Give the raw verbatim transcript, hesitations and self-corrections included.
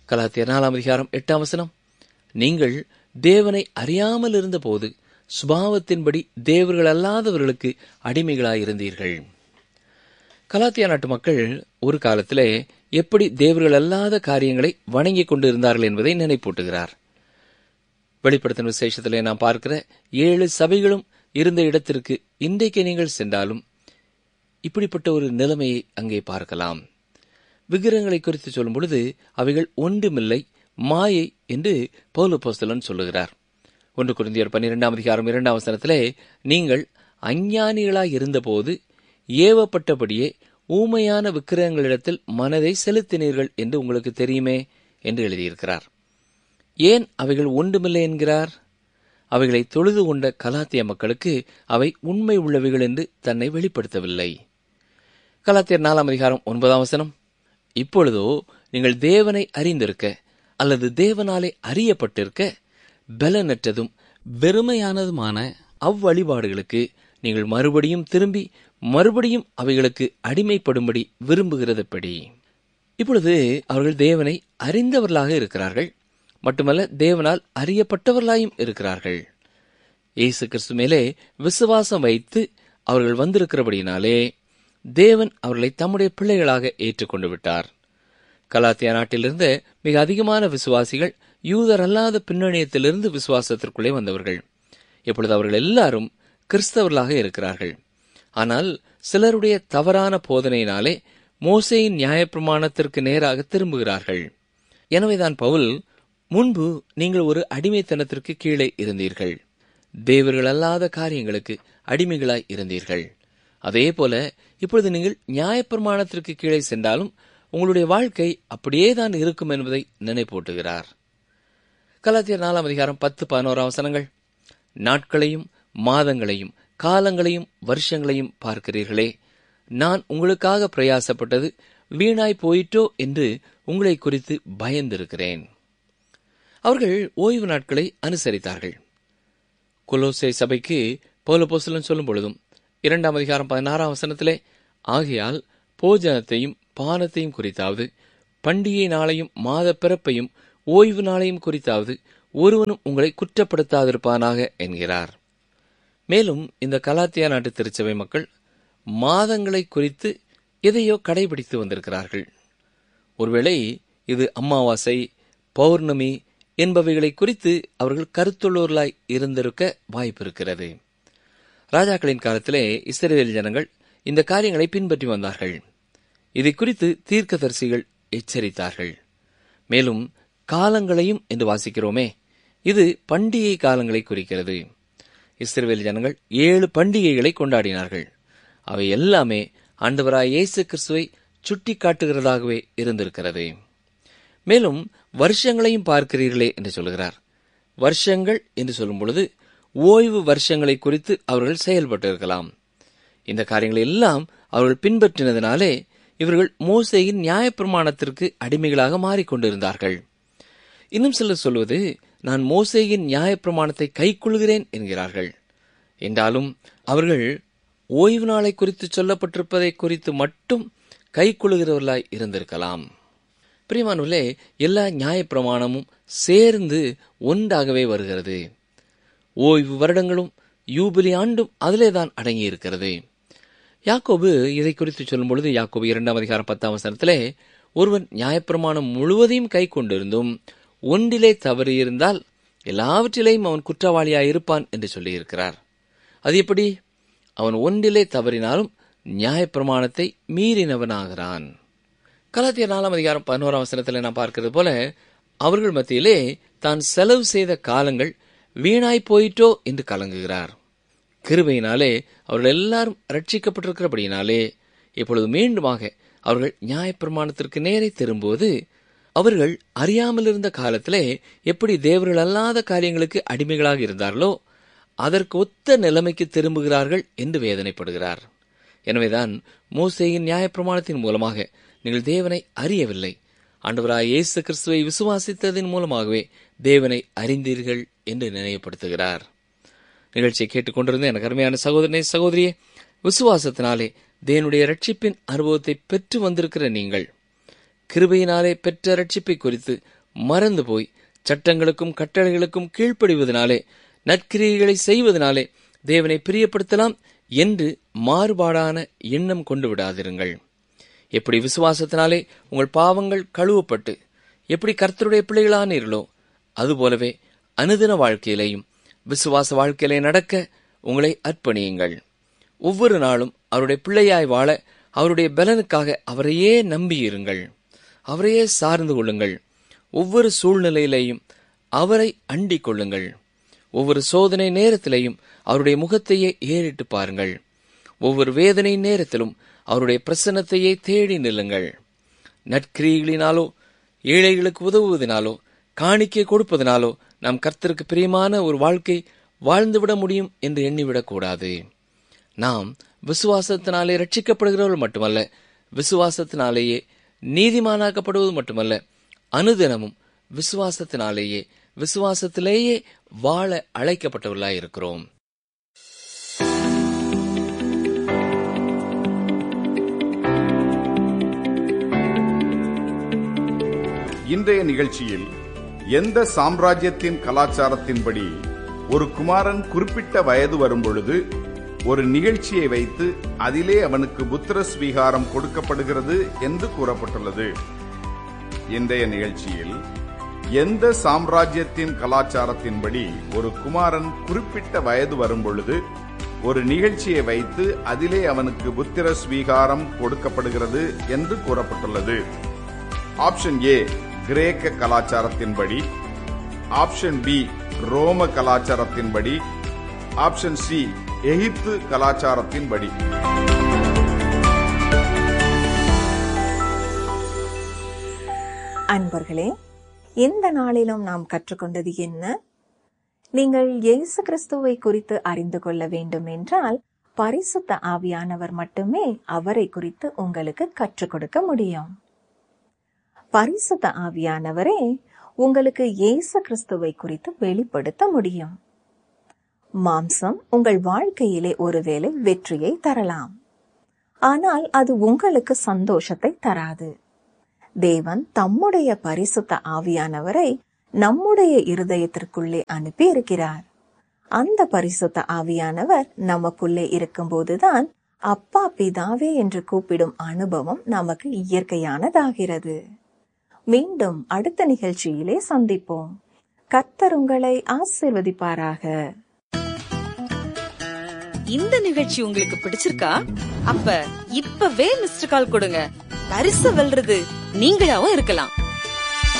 கலாத்தியர் நாலாம் அதிகாரம் எட்டாம் வசனம், நீங்கள் தேவனை அறியாமல் இருந்த போது சுபாவத்தின்படி தேவர்கள் அல்லாதவர்களுக்கு அடிமைகளாயிருந்தீர்கள். கலாத்தியா நாட்டு மக்கள் ஒரு காலத்திலே எப்படி தேவர்கள் அல்லாத காரியங்களை வணங்கிக் கொண்டு இருந்தார்கள் என்பதை நினைப்பூட்டுகிறார். வெளிப்படுத்தின விசேஷத்திலே நாம் பார்க்கிற ஏழு சபைகளும் இருந்த இடத்திற்கு இன்றைக்கு நீங்கள் சென்றாலும் இப்படிப்பட்ட ஒரு நிலைமையை அங்கே பார்க்கலாம். விக்கிரகங்களை குறித்து சொல்லும் பொழுது அவைகள் ஒன்றுமில்லை, மாயை என்று பவுல் அப்போஸ்தலன் சொல்லுகிறார். ஒன்று கொரிந்தியர் பன்னிரெண்டாம் அதிகாரம் இரண்டாம் வசனத்திலே, நீங்கள் அஞ்ஞானிகளாய் இருந்தபோது ஏவப்பட்டபடியே ஊமையான விக்கிரகங்களிடத்தில் மனதை செலுத்தினீர்கள் என்று உங்களுக்கு தெரியுமே என்று எழுதியிருக்கிறார். ஏன் அவைகள் ஒன்றுமில்லை என்கிறார்? அவைகளை தொழுது கொண்ட கலாத்திய மக்களுக்கு அவை உண்மை உள்ளவைகள் என்று தன்னை வெளிப்படுத்தவில்லை. கலாத்தியர் நாலாம் அதிகாரம் ஒன்பதாம் வசனம், இப்பொழுதோ நீங்கள் தேவனை அறிந்திருக்க அல்லது தேவனாலே அறியப்பட்டிருக்க பலனற்றதும் வெறுமையானதுமான அவ்வழிபாடுகளுக்கு நீங்கள் மறுபடியும் திரும்பி மறுபடியும் அவைகளுக்கு அடிமைப்படும்படி விரும்புகிறதப்படி. இப்பொழுது அவர்கள் தேவனை அறிந்தவர்களாக இருக்கிறார்கள், மட்டுமல்ல தேவனால் அறியப்பட்டவர்களாயும் இருக்கிறார்கள். இயேசு கிறிஸ்து மேலே விசுவாசம் வைத்து அவர்கள் வந்திருக்கிறபடியினாலே தேவன் அவர்களை தம்முடைய பிள்ளைகளாக ஏற்றுக்கொண்டு விட்டார். கலாத்தியா நாட்டிலிருந்து மிக அதிகமான விசுவாசிகள் யூதர் அல்லாத பின்னணியத்திலிருந்து விசுவாசத்திற்குள்ளே வந்தவர்கள். இப்பொழுது அவர்கள் எல்லாரும் கிறிஸ்தவர்களாக இருக்கிறார்கள். ஆனால் சிலருடைய தவறான போதனையினாலே மோசேயின் நியாயப்பிரமாணத்திற்கு நேராக திரும்புகிறார்கள். எனவேதான் பவுல், முன்பு நீங்கள் ஒரு அடிமைத்தனத்திற்கு கீழே இருந்தீர்கள், தேவர்கள் அல்லாத காரியங்களுக்கு அடிமைகளாய் இருந்தீர்கள். அதே போல இப்பொழுது நீங்கள் நியாயப்பிரமாணத்திற்கு கீழே சென்றாலும் உங்களுடைய வாழ்க்கை அப்படியேதான் இருக்கும் என்பதை நினைப்பூட்டுகிறார். கலாத்தியர் நாலாம் அதிகாரம் பத்து பதினோராம் வசனங்கள், நாட்களையும் மாதங்களையும் காலங்களையும் வருஷங்களையும் பார்க்கிறீர்களே, நான் உங்களுக்காக பிரயாசப்பட்டது வீணாய் போயிட்டோ என்று உங்களை குறித்து பயந்திருக்கிறேன். அவர்கள் ஓய்வு நாட்களை அனுசரித்தார்கள். கொலோசே சபைக்கு பவுல் அப்போஸ்தலன் சொல்லும் பொழுதும் இரண்டாம் அதிகாரம் பதினாறாம் வசனத்திலே, ஆகையால் போஜனத்தையும் பானத்தையும் குறித்தாவது பண்டிகை நாளையும் மாத பிறப்பையும் ஓய்வு நாளையும் குறித்தாவது ஒருவனும் உங்களை குற்றப்படுத்தாதிருப்பானாக என்கிறார். மேலும் இந்த கலாத்தியா நாட்டு திருச்சபை மக்கள் மாதங்களை குறித்து எதையோ கடைபிடித்து வந்திருக்கிறார்கள். ஒருவேளை இது அமாவாசை, பௌர்ணமி என்பவைகளை குறித்து அவர்கள் கருத்துள்ளோர்களாய் இருந்திருக்க வாய்ப்பு இருக்கிறது. ராஜாக்களின் காலத்திலே இஸ்ரவேல் ஜனங்கள் இந்த காரியங்களை பின்பற்றி வந்தார்கள். இதை குறித்து தீர்க்கதரிசிகள் எச்சரித்தார்கள். மேலும் காலங்களையும் என்று வாசிக்கிறோமே, இது பண்டிகை காலங்களை குறிக்கிறது. இஸ்ரவேல் ஜனங்கள் ஏழு பண்டிகைகளை கொண்டாடினார்கள். அவை எல்லாமே ஆண்டவராய் இயேசு கிறிஸ்துவை சுட்டி காட்டுகிறதாகவே இருந்திருக்கிறது. மேலும் வருஷங்களையும் பார்க்கிறீர்களே என்று சொல்கிறார். வருஷங்கள் என்று சொல்லும் பொழுது ஓய்வு வருஷங்களை குறித்து அவர்கள் செயல்பட்டிருக்கலாம். இந்த காரியங்களை எல்லாம் அவர்கள் பின்பற்றினதினாலே இவர்கள் மோசேயின் நியாயப்பிரமாணத்திற்கு அடிமைகளாக மாறிக்கொண்டிருந்தார்கள். இன்னும் சிலர் சொல்வது, நான் மோசேயின் நியாயப்பிரமாணத்தை கைக்கொள்கிறேன் என்கிறார்கள். என்றாலும் அவர்கள் ஓய்வு நாளை குறித்து சொல்லப்பட்டிருப்பதை குறித்து மட்டும் கைக்கொள்கிறவர்களாய் இருந்திருக்கலாம். பிரியமானவர்களே, எல்லா நியாயப்பிரமாணமும் சேர்ந்து ஒன்றாகவே வருகிறது. ஓய்வு வருடங்களும் யூபிலி ஆண்டும் அதிலேதான் அடங்கியிருக்கிறது. யாக்கோபு இதை குறித்து சொல்லும் பொழுது, யாக்கோபு இரண்டாம் அதிகாரம் பத்தாம் வசனத்திலே, ஒருவன் நியாயப்பிரமாணம் முழுவதையும் கை கொண்டிருந்தும் ஒன்றிலே தவறியிருந்தால் எல்லாவற்றிலேயும் அவன் குற்றவாளியாயிருப்பான் என்று சொல்லியிருக்கிறார். அது எப்படி? அவன் ஒன்றிலே தவறினாலும் நியாயப்பிரமாணத்தை மீறினவனாகிறான். கலாத்தியர் நாலாம் அதிகாரம் பதினோராம் வசனத்திலே நாம் பார்க்கிறது போல, அவர்கள் மத்தியிலே தான் செலவு செய்த காலங்கள் வீணாய் போயிட்டோ என்று கலங்குகிறார். கிருபையினாலே அவர்கள் எல்லாரும் ரட்சிக்கப்பட்டிருக்கிறபடியினாலே இப்பொழுது மீண்டுமாக அவர்கள் நியாயப்பிரமாணத்திற்கு நேரே திரும்புவது, அவர்கள் அறியாமல் இருந்த காலத்திலே எப்படி தேவர்கள் அல்லாத காரியங்களுக்கு அடிமைகளாக இருந்தார்களோ அதற்கு ஒத்த நிலைமைக்கு திரும்புகிறார்கள் என்று வேதனைப்படுகிறார். எனவேதான் மோசேயின் நியாயப்பிரமாணத்தின் மூலமாக நீங்கள் தேவனை அறியவில்லை, ஆண்டவராய் இயேசு கிறிஸ்துவை விசுவாசித்ததின் மூலமாகவே தேவனை அறிந்தீர்கள் என்று நினைவுபடுத்துகிறார். நிகழ்ச்சியை கேட்டுக்கொண்டிருந்த எனக்கு அருமையான சகோதரனே, சகோதரியே, விசுவாசத்தினாலே தேவனுடைய ரட்சிப்பின் அனுபவத்தை பெற்று வந்திருக்கிற நீங்கள் கிருபையினாலே பெற்ற ரட்சிப்பை குறித்து மறந்து போய் சட்டங்களுக்கும் கட்டளைகளுக்கும் கீழ்ப்படிவதனாலே நற்கிரியைகளை செய்வதனாலே தேவனை பிரியப்படுத்தலாம் என்று மாறுபாடான எண்ணம் கொண்டு விடாதிருங்கள். எப்படி விசுவாசத்தினாலே உங்கள் பாவங்கள் கழுவப்பட்டு எப்படி கர்த்தருடைய பிள்ளைகளானீர்களோ அதுபோலவே அனுதின வாழ்க்கையிலேயும் விசுவாச வாழ்க்கையிலே நடக்க உங்களை அர்ப்பணியுங்கள். ஒவ்வொரு நாளும் அவருடைய பிள்ளையாய் வாழ அவருடைய பலனுக்காக அவரையே நம்பியிருங்கள். அவரையே சார்ந்து கொள்ளுங்கள். ஒவ்வொரு சூழ்நிலையிலேயும் அவரை அண்டிக் கொள்ளுங்கள். ஒவ்வொரு சோதனை நேரத்திலேயும் அவருடைய முகத்தையே ஏறிட்டு பாருங்கள். ஒவ்வொரு வேதனை நேரத்திலும் அவருடைய பிரசன்னத்தையே தேடி நில்லுங்கள். நற்கிரிகளினாலோ ஏழைகளுக்கு உதவுவதனாலோ காணிக்கை கொடுப்பதனாலோ நாம் கர்த்தருக்கு பிரியமான ஒரு வாழ்க்கை வாழ்ந்துவிட முடியும் என்று எண்ணிவிடக்கூடாது. நாம் விசுவாசத்தினாலே ரட்சிக்கப்படுகிறவர்கள் மட்டுமல்ல, விசுவாசத்தினாலேயே நீதிமானாக்கப்படுவது மட்டுமல்ல, அனுதினமும் விசுவாசத்தினாலேயே விசுவாசத்திலேயே வாழ அழைக்கப்பட்டவர்களாயிருக்கிறோம். இன்றைய நிகழ்ச்சியில் எந்த சாம்ராஜ்யத்தின் கலாச்சாரத்தின்படி ஒரு குமாரன் குறிப்பிட்ட வயது வரும்பொழுது ஒரு நிகழ்ச்சியை வைத்து அதிலே அவனுக்கு புத்திர ஸ்வீகாரம் கொடுக்கப்படுகிறது என்று கூறப்பட்டுள்ளது. இன்றைய நிகழ்ச்சியில் எந்த சாம்ராஜ்யத்தின் கலாச்சாரத்தின்படி ஒரு குமாரன் குறிப்பிட்ட வயது வரும்பொழுது ஒரு நிகழ்ச்சியை வைத்து அதிலே அவனுக்கு புத்திர ஸ்வீகாரம் கொடுக்கப்படுகிறது என்று கூறப்பட்டுள்ளது. ஆப்ஷன் ஏ கிரேக்க கலாச்சாரத்தின்படி, ஆப்ஷன் பி ரோம கலாச்சாரத்தின்படி, ஆப்ஷன் சி எகிப்து கலாச்சாரத்தின்படி. அன்பர்களே, இந்த நாளிலும் நாம் கற்றுக்கொண்டது என்ன? நீங்கள் இயேசு கிறிஸ்துவை குறித்து அறிந்து கொள்ள வேண்டும் என்றால் பரிசுத்த ஆவியானவர் மட்டுமே அவரை குறித்து உங்களுக்கு கற்றுக் கொடுக்க முடியும். பரிசுத்த ஆவியானவரே உங்களுக்கு இயேசு கிறிஸ்துவை குறித்து வெளிப்படுத்த முடியும். மாம்சம் உங்கள் வாழ்க்கையிலே ஒருவேளை வெற்றியை தரலாம், ஆனால் அது உங்களுக்கு சந்தோஷத்தை தராது. தேவன் தம்முடைய பரிசுத்த ஆவியானவரை நம்முடைய இருதயத்திற்குள்ளே அனுப்பி இருக்கிறார். அந்த பரிசுத்த ஆவியானவர் நமக்குள்ளே இருக்கும்போதுதான் அப்பா பிதாவே என்று கூப்பிடும் அனுபவம் நமக்கு இயற்கையானதாகிறது. மீண்டும் அடுத்த நிகழ்ச்சியிலே சந்திப்போம். கர்த்தர் உங்களை ஆசீர்வதிப்பாராக. இந்த நிகழ்ச்சி உங்களுக்கு பிடிச்சிருக்கா? அப்ப இப்பவே மிஸ்டர் கால் கொடுங்க. பரிசு வெல்றது நீங்களாவும் இருக்கலாம்.